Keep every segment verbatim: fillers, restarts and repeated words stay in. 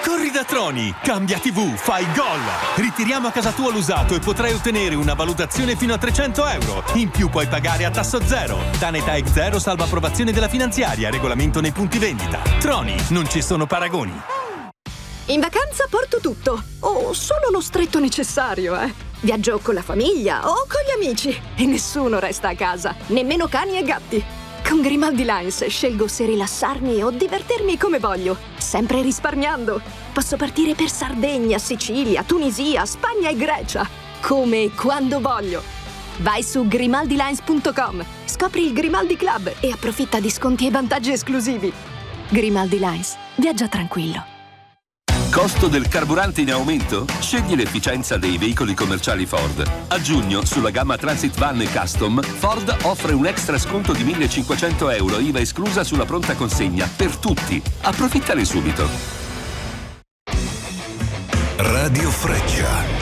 Corri da Troni, cambia tivù, fai gol! Ritiriamo a casa tua l'usato e potrai ottenere una valutazione fino a trecento euro. In più puoi pagare a tasso zero. Danetag zero salva approvazione della finanziaria, regolamento nei punti vendita. Troni, non ci sono paragoni. In vacanza porto tutto, o solo lo stretto necessario, eh. Viaggio con la famiglia o con gli amici e nessuno resta a casa, nemmeno cani e gatti. Con Grimaldi Lines scelgo se rilassarmi o divertirmi come voglio, sempre risparmiando. Posso partire per Sardegna, Sicilia, Tunisia, Spagna e Grecia, come e quando voglio. Vai su grimaldi lines punto com, scopri il Grimaldi Club e approfitta di sconti e vantaggi esclusivi. Grimaldi Lines, viaggia tranquillo. Costo del carburante in aumento? Scegli l'efficienza dei veicoli commerciali Ford. A giugno, sulla gamma Transit Van e Custom, Ford offre un extra sconto di millecinquecento euro, I V A esclusa sulla pronta consegna, per tutti. Approfittane subito. Radio Freccia.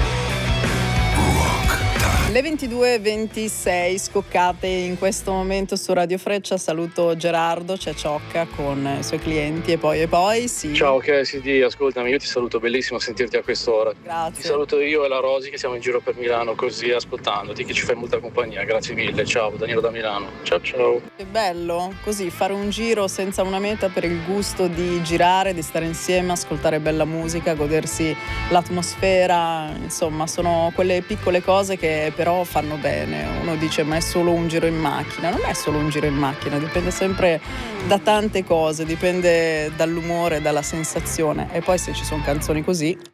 Le ventidue e ventisei scoccate in questo momento su Radio Freccia. Saluto Gerardo, c'è Ciocca con i suoi clienti e poi e poi sì. Ciao K S D, ascoltami, io ti saluto, bellissimo sentirti a quest'ora. Grazie. Ti saluto io e la Rosi che siamo in giro per Milano così ascoltandoti, che ci fai molta compagnia, grazie mille. Ciao, Danilo da Milano. Ciao ciao. Che bello, così fare un giro senza una meta per il gusto di girare, di stare insieme, ascoltare bella musica, godersi l'atmosfera, insomma sono quelle piccole cose che però fanno bene. Uno dice ma è solo un giro in macchina, non è solo un giro in macchina, dipende sempre da tante cose, dipende dall'umore, dalla sensazione, e poi se ci sono canzoni così